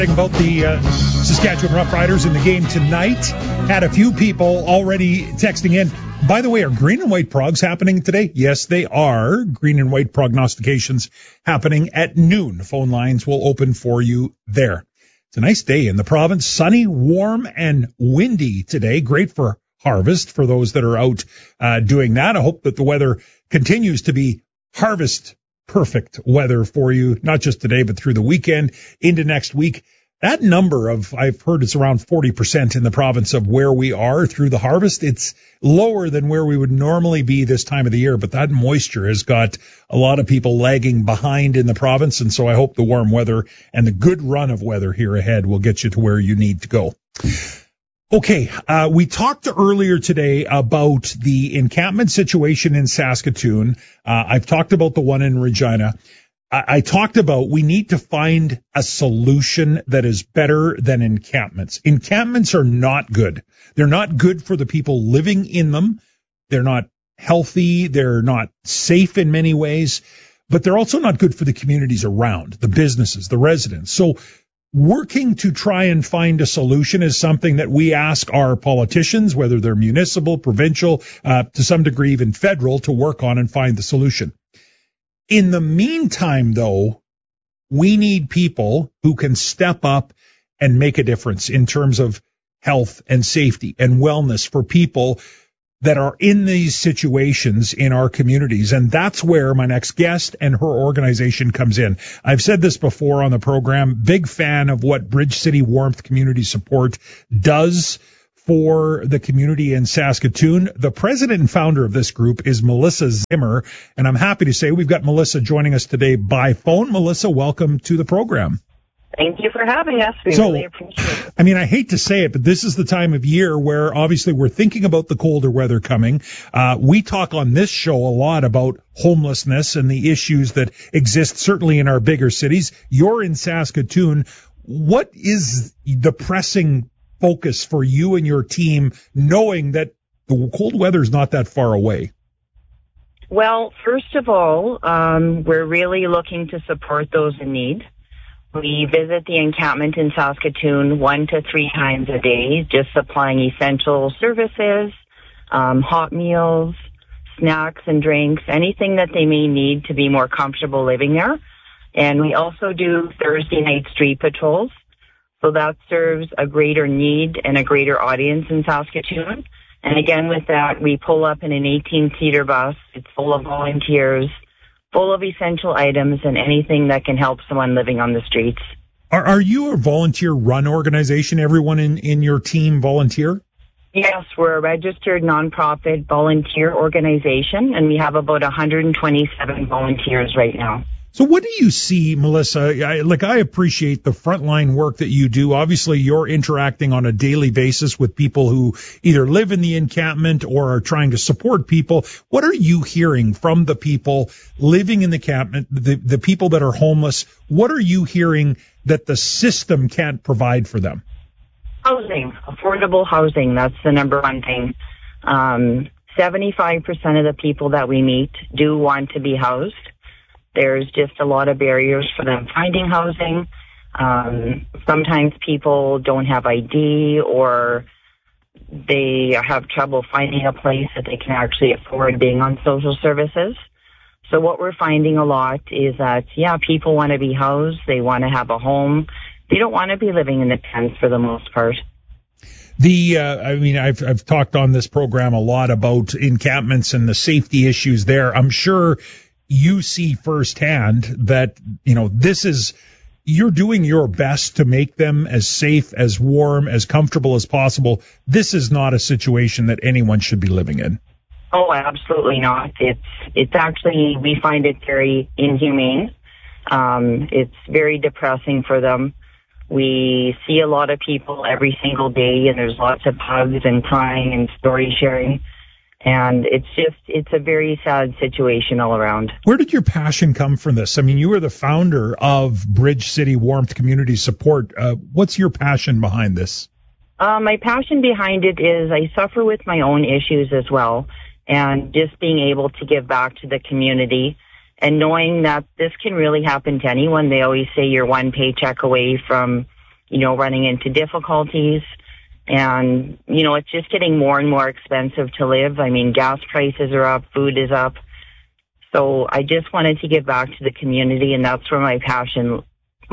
About the Saskatchewan Roughriders in the game tonight. Had a few people already texting in. By the way, are green and white progs happening today? Yes, they are. Green and white prognostications happening at noon. Phone lines will open for you there. It's a nice day in the province. Sunny, warm, and windy today. Great for harvest for those that are out doing that. I hope that the weather continues to be harvest perfect weather for you, not just today, but through the weekend into next week. That number of, I've heard it's around 40% in the province of where we are through the harvest. It's lower than where we would normally be this time of the year, but that moisture has got a lot of people lagging behind in the province. And so I hope the warm weather and the good run of weather here ahead will get you to where you need to go. Okay, we talked earlier today about the encampment situation in Saskatoon. I've talked about the one in Regina. I talked about we need to find a solution that is better than encampments. Encampments are not good. They're not good for the people living in them. They're not healthy. They're not safe in many ways, but they're also not good for the communities around, the businesses, the residents. So working to try and find a solution is something that we ask our politicians, whether they're municipal, provincial, to some degree even federal, to work on and find the solution. In the meantime, though, we need people who can step up and make a difference in terms of health and safety and wellness for people that are in these situations in our communities. And that's where my next guest and her organization comes in. I've said this before on the program, big fan of what Bridge City Warmth Community Support does for the community in Saskatoon. The president and founder of this group is Melissa Zimmer, and I'm happy to say we've got Melissa joining us today by phone. Melissa, welcome to the program. Thank you for having us. We really appreciate it. I mean, I hate to say it, but this is the time of year where obviously we're thinking about the colder weather coming. We talk on this show a lot about homelessness and the issues that exist certainly in our bigger cities. You're in Saskatoon. What is the pressing focus for you and your team, knowing that the cold weather is not that far away? Well, first of all, we're really looking to support those in need. We visit the encampment in Saskatoon 1 to 3 times a day, just supplying essential services, hot meals, snacks and drinks, anything that they may need to be more comfortable living there. And we also do Thursday night street patrols. So that serves a greater need and a greater audience in Saskatoon. And again, with that, we pull up in an 18-seater bus. It's full of volunteers, full of essential items and anything that can help someone living on the streets. Are you a volunteer-run organization? Everyone in your team volunteer? Yes, we're a registered nonprofit volunteer organization, and we have about 127 volunteers right now. So what do you see, Melissa? I appreciate the frontline work that you do. Obviously, you're interacting on a daily basis with people who either live in the encampment or are trying to support people. What are you hearing from the people living in the encampment, the people that are homeless? What are you hearing that the system can't provide for them? Housing, affordable housing. That's the number one thing. 75% of the people that we meet do want to be housed. There's just a lot of barriers for them finding housing. Sometimes people don't have ID or they have trouble finding a place that they can actually afford being on social services. So what we're finding a lot is that, people want to be housed. They want to have a home. They don't want to be living in the tents for the most part. I've talked on this program a lot about encampments and the safety issues there. I'm sure you see firsthand that, you're doing your best to make them as safe, as warm, as comfortable as possible. This is not a situation that anyone should be living in. Oh, absolutely not. It's actually, we find it very inhumane. It's very depressing for them. We see a lot of people every single day, and there's lots of hugs and crying and story sharing. And it's a very sad situation all around. Where did your passion come from this? I mean, you were the founder of Bridge City Warmth Community Support. What's your passion behind this? My passion behind it is I suffer with my own issues as well. And just being able to give back to the community and knowing that this can really happen to anyone. They always say you're one paycheck away from running into difficulties. And, it's just getting more and more expensive to live. I mean, gas prices are up, food is up. So I just wanted to give back to the community, and that's where my passion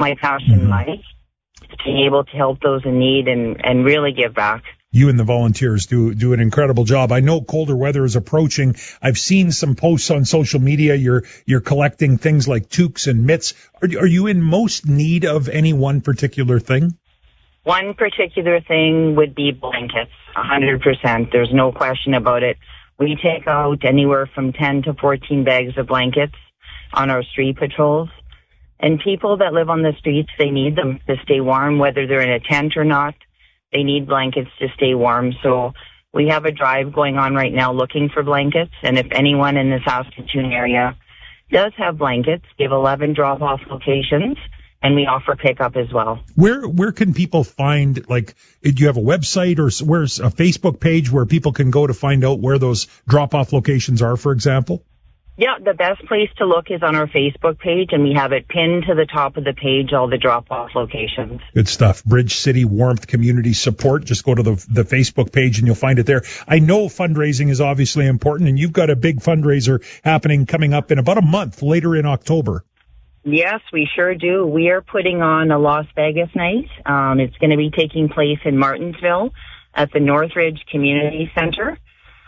lies, to be able to help those in need and really give back. You and the volunteers do an incredible job. I know colder weather is approaching. I've seen some posts on social media. You're collecting things like toques and mitts. Are you in most need of any one particular thing? One particular thing would be blankets, 100%. There's no question about it. We take out anywhere from 10 to 14 bags of blankets on our street patrols. And people that live on the streets, they need them to stay warm, whether they're in a tent or not. They need blankets to stay warm. So we have a drive going on right now looking for blankets. And if anyone in the Saskatoon area does have blankets, we have 11 drop-off locations, and we offer pickup as well. Where can people find, do you have a website, or where's a Facebook page where people can go to find out where those drop-off locations are, for example? Yeah, the best place to look is on our Facebook page, and we have it pinned to the top of the page, all the drop-off locations. Good stuff. Bridge City Warmth Community Support. Just go to the Facebook page and you'll find it there. I know fundraising is obviously important, and you've got a big fundraiser happening coming up in about a month, later in October. Yes, we sure do. We are putting on a Las Vegas night. It's going to be taking place in Martinsville at the Northridge Community Center.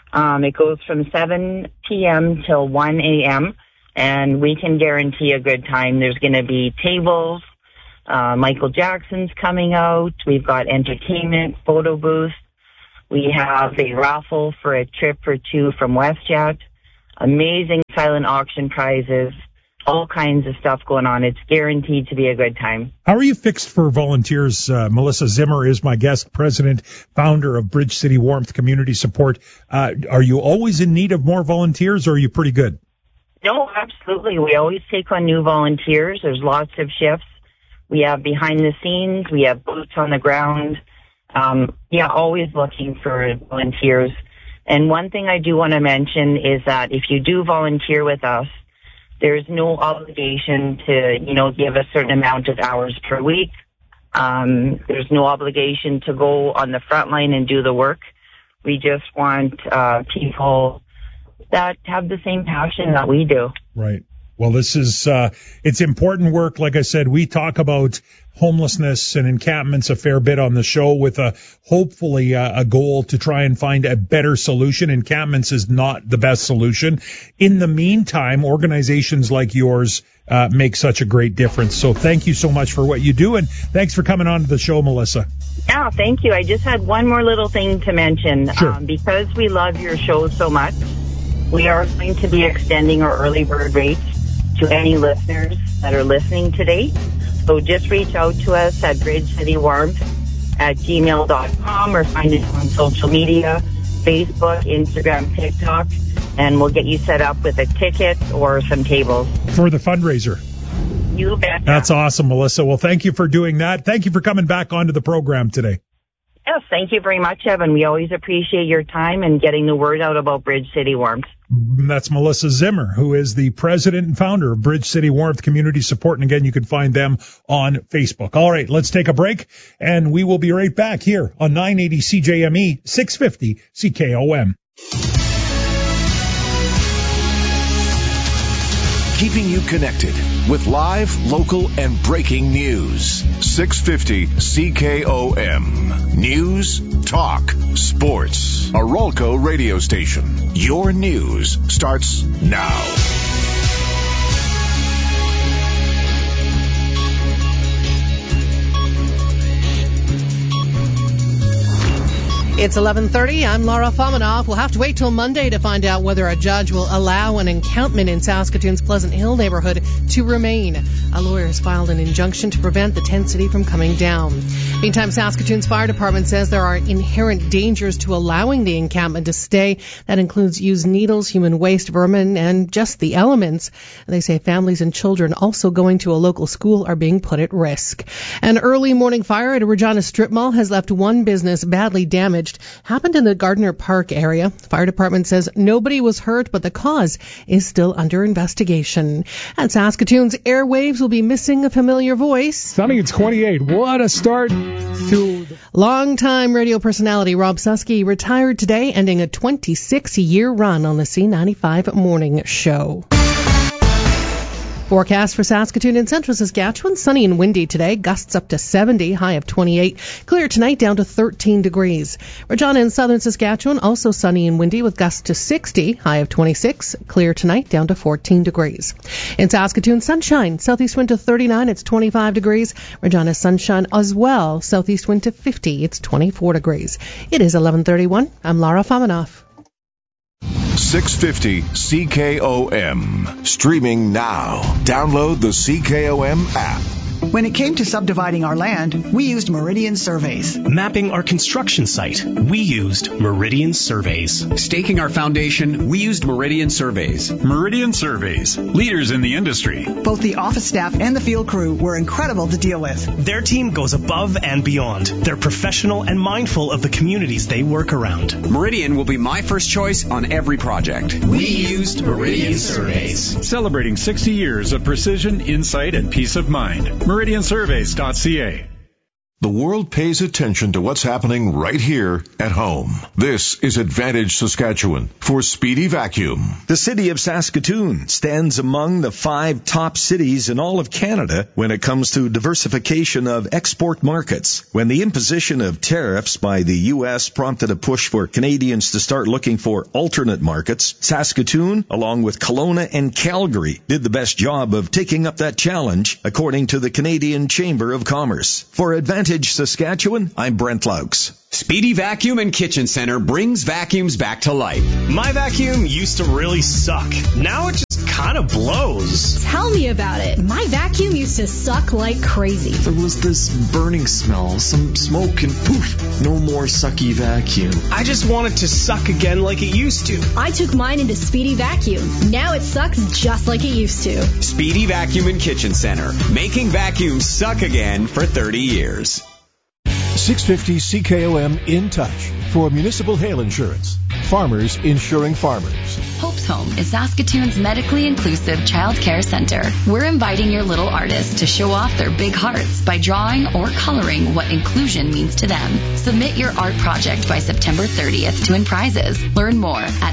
It goes from 7 p.m. till 1 a.m., and we can guarantee a good time. There's going to be tables. Michael Jackson's coming out. We've got entertainment, photo booths. We have a raffle for a trip or two from WestJet. Amazing silent auction prizes. All kinds of stuff going on. It's guaranteed to be a good time. How are you fixed for volunteers? Melissa Zimmer is my guest, president, founder of Bridge City Warmth Community Support. Are you always in need of more volunteers, or are you pretty good? No, absolutely. We always take on new volunteers. There's lots of shifts. We have behind the scenes. We have boots on the ground. Always looking for volunteers. And one thing I do want to mention is that if you do volunteer with us, there's no obligation to, give a certain amount of hours per week. There's no obligation to go on the front line and do the work. We just want people that have the same passion that we do. Right. Well, this is, it's important work. Like I said, we talk about homelessness and encampments a fair bit on the show, with hopefully a goal to try and find a better solution. Encampments is not the best solution. In the meantime, organizations like yours make such a great difference. So thank you so much for what you do, and thanks for coming on to the show, Melissa. Yeah, thank you. I just had one more little thing to mention. Sure. Because we love your show so much, we are going to be extending our early bird rates to any listeners that are listening today. So just reach out to us at bridgecitywarmth@gmail.com, or find us on social media, Facebook, Instagram, TikTok, and we'll get you set up with a ticket or some tables. For the fundraiser. You bet. That's awesome, Melissa. Well, thank you for doing that. Thank you for coming back onto the program today. Yes, thank you very much, Evan. We always appreciate your time and getting the word out about Bridge City Warmth. That's Melissa Zimmer, who is the president and founder of Bridge City Warmth Community Support. And again, you can find them on Facebook. All right, let's take a break, and we will be right back here on 980 CJME, 650 CKOM. Keeping you connected with live, local, and breaking news. 650 CKOM. News, talk, sports. A Rolco radio station. Your news starts now. It's 11:30. I'm Laura Fominov. We'll have to wait till Monday to find out whether a judge will allow an encampment in Saskatoon's Pleasant Hill neighborhood to remain. A lawyer has filed an injunction to prevent the tent city from coming down. Meantime, Saskatoon's fire department says there are inherent dangers to allowing the encampment to stay. That includes used needles, human waste, vermin, and just the elements. They say families and children also going to a local school are being put at risk. An early morning fire at a Regina strip mall has left one business badly damaged. damaged. Happened in the Gardner Park area. The fire department says nobody was hurt, but the cause is still under investigation. And Saskatoon's airwaves will be missing a familiar voice. Sunny, it's 28. What a start to... Longtime radio personality Rob Susky retired today, ending a 26-year run on the C95 morning show. Forecast for Saskatoon and central Saskatchewan. Sunny and windy today. Gusts up to 70, high of 28. Clear tonight down to 13 degrees. Regina in southern Saskatchewan, also sunny and windy with gusts to 60, high of 26. Clear tonight down to 14 degrees. In Saskatoon, sunshine. Southeast wind to 39, it's 25 degrees. Regina sunshine as well. Southeast wind to 50, it's 24 degrees. It is 11:31. I'm Lara Famanoff. 650 CKOM. Streaming now. Download the CKOM app. When it came to subdividing our land, we used Meridian Surveys. Mapping our construction site, we used Meridian Surveys. Staking our foundation, we used Meridian Surveys. Meridian Surveys, leaders in the industry. Both the office staff and the field crew were incredible to deal with. Their team goes above and beyond. They're professional and mindful of the communities they work around. Meridian will be my first choice on every project. We used Meridian Surveys. Celebrating 60 years of precision, insight, and peace of mind. MeridianSurveys.ca. The world pays attention to what's happening right here at home. This is Advantage Saskatchewan for Speedy Vacuum. The city of Saskatoon stands among the 5 top cities in all of Canada when it comes to diversification of export markets. When the imposition of tariffs by the U.S. prompted a push for Canadians to start looking for alternate markets, Saskatoon, along with Kelowna and Calgary, did the best job of taking up that challenge, according to the Canadian Chamber of Commerce. For Advantage Saskatchewan, I'm Brent Laux. Speedy Vacuum and Kitchen Center brings vacuums back to life. My vacuum used to really suck. Now it just kind of blows. Tell me about it. My vacuum used to suck like crazy. There was this burning smell, some smoke, and poof, no more sucky vacuum. I just want it to suck again like it used to. I took mine into Speedy Vacuum. Now it sucks just like it used to. Speedy Vacuum and Kitchen Center, making vacuums suck again for 30 years. 650 CKOM in touch for municipal hail insurance. Farmers insuring farmers. Hope's Home is Saskatoon's medically inclusive child care center. We're inviting your little artists to show off their big hearts by drawing or coloring what inclusion means to them. Submit your art project by September 30th to win prizes. Learn more at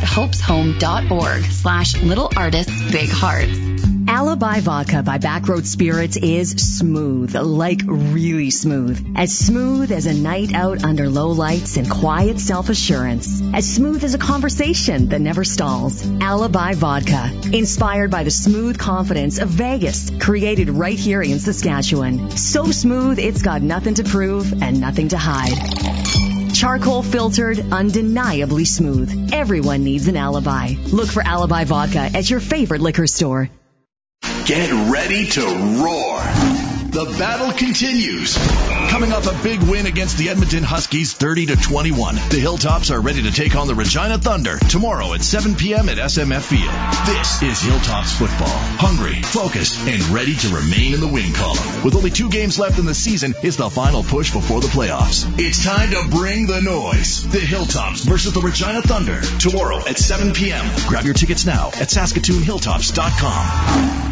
hopeshome.org/littleartistsbighearts. Alibi Vodka by Backroad Spirits is smooth, like really smooth. As smooth as a night out under low lights and quiet self-assurance. As smooth as a conversation that never stalls. Alibi Vodka, inspired by the smooth confidence of Vegas, created right here in Saskatchewan. So smooth, it's got nothing to prove and nothing to hide. Charcoal filtered, undeniably smooth. Everyone needs an alibi. Look for Alibi Vodka at your favorite liquor store. Get ready to roar. The battle continues. Coming off a big win against the Edmonton Huskies 30-21, the Hilltops are ready to take on the Regina Thunder tomorrow at 7 p.m. at SMF Field. This is Hilltops football. Hungry, focused, and ready to remain in the win column. With only 2 games left in the season, it's the final push before the playoffs. It's time to bring the noise. The Hilltops versus the Regina Thunder tomorrow at 7 p.m. Grab your tickets now at SaskatoonHilltops.com.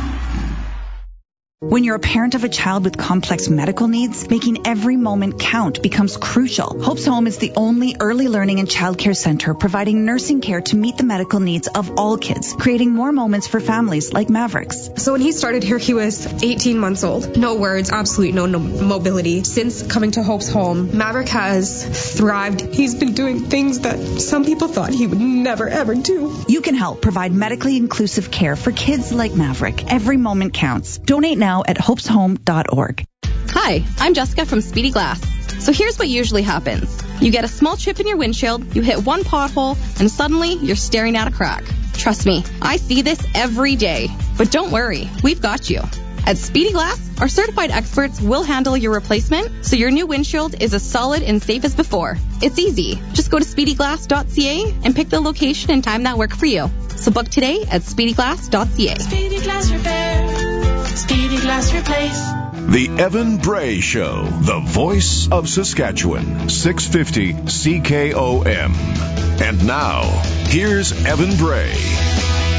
When you're a parent of a child with complex medical needs, making every moment count becomes crucial. Hope's Home is the only early learning and childcare center providing nursing care to meet the medical needs of all kids, creating more moments for families like Mavericks. So when he started here, he was 18 months old. No words, absolutely no mobility. Since coming to Hope's Home, Maverick has thrived. He's been doing things that some people thought he would never, ever do. You can help provide medically inclusive care for kids like Maverick. Every moment counts. Donate now at hopeshome.org. Hi, I'm Jessica from Speedy Glass. So here's what usually happens. You get a small chip in your windshield, you hit one pothole, and suddenly you're staring at a crack. Trust me, I see this every day. But don't worry, we've got you. At Speedy Glass, our certified experts will handle your replacement so your new windshield is as solid and safe as before. It's easy. Just go to speedyglass.ca and pick the location and time that work for you. So book today at speedyglass.ca. Speedy Glass Repair. Speedy Glass Replace. The Evan Bray Show, the voice of Saskatchewan, 650 CKOM. And now, here's Evan Bray.